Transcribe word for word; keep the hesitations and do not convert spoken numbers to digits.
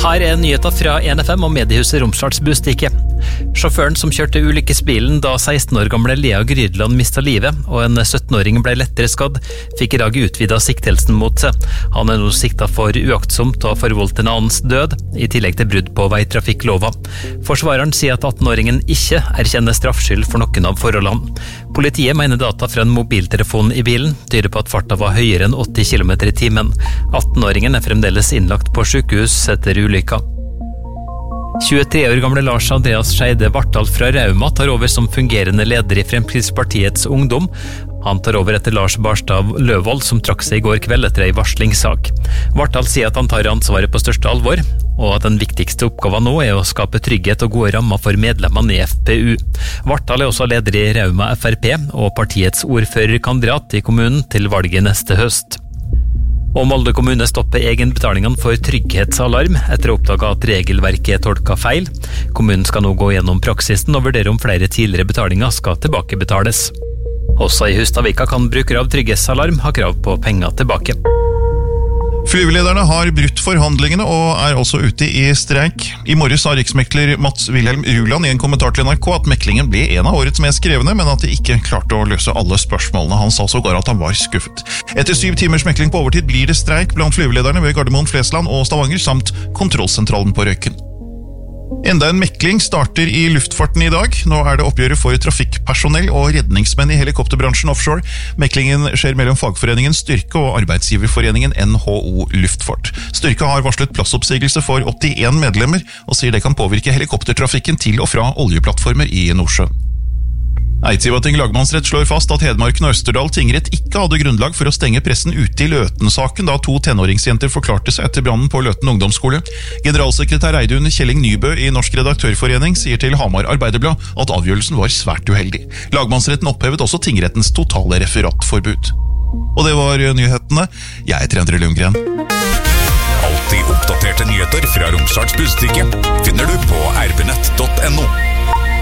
Her er nyheter fra N F M og mediehuset Romsdals Budstikke. Sjåføren som kjørte ulykkesbilen da seksten år gamle Lea Grydland mistet livet, og en syttenåring ble lettere skadd, fikk i dag utvidet siktelsen mot seg. Han er nå siktet for uaktsomt og forvoldt en annens død, i tillegg til brudd på veitrafikklova. Forsvareren sier at attenåringen ikke erkjenner straffskyld for noen av forholdene. Politiet mener data fra en mobiltelefon i bilen tyder på at farta var høyere enn åtti kilometer i timen. attenåringen er fremdeles innlagt på sykehus etter ulykka. tjuetre år gamle Lars Andreas Scheide Vartal fra Rauma tar over som fungerende leder i Fremskrittspartiets ungdom. Han tar over etter Lars Barstad Løvold, som trakk seg i går kveld etter en varslingssak. Vartal sier at han tar ansvaret på største alvor, og at den viktigste oppgaven nå er å skape trygghet og gode rammer for medlemmene i F P U. Vartal er også leder i Rauma F R P og partiets ordførerkandidat i kommunen til valget neste høst. Og Molde kommune stopper egenbetalingene for trygghetsalarm etter å oppdage at regelverket er tolket feil. Kommunen skal nå gå gjennom praksisen og vurdere om flere tidligere betalinger skal tilbakebetales. Også i Hustadvika kan brukere av trygghetsalarm ha krav på penger tilbake. Flyvelederne har brutt forhandlingene og er også ute i streik. I morges sa riksmekler Mats Wilhelm Ruland i en kommentar til N R K at meklingen ble en av årets mest krevende, men at de ikke klarte å løse alle spørsmålene. Han sa sågar at han var skuffet. Etter syv timers mekling på overtid blir det streik blant flyvelederne ved Gardermoen, Flesland og Stavanger, samt kontrollsentralen på Røyken. Enda en mekling starter i luftfarten i dag. Nå er det oppgjøret for trafikkpersonell og redningsmenn i helikopterbransjen offshore. Meklingen skjer mellom fagforeningen Styrke og arbeidsgiverforeningen N H O Luftfart. Styrke har varslet plassoppsigelse for åttien medlemmer, og sier det kan påvirke helikoptertrafikken til og fra oljeplattformer i Nordsjøen. Eidsivating lagmannsrett slår fast at Hedmarken og Østerdal tingrett ikke hadde grunnlag for å stenge pressen ute i Løten-saken da to tenåringsjenter forklarte seg etter brannen på Løten ungdomsskole. Generalsekretær Eidun Kjelling Nybø i Norsk Redaktørforening sier til Hamar Arbeiderblad at avgjørelsen var svært uheldig. Lagmannsretten opphevet også tingrettens totale referatforbud. Og det var nyhetene. Jeg heter Endre Lundgren. Alltid oppdaterte nyheter fra Romsdals Budstikke finner du på r b nett punktum no.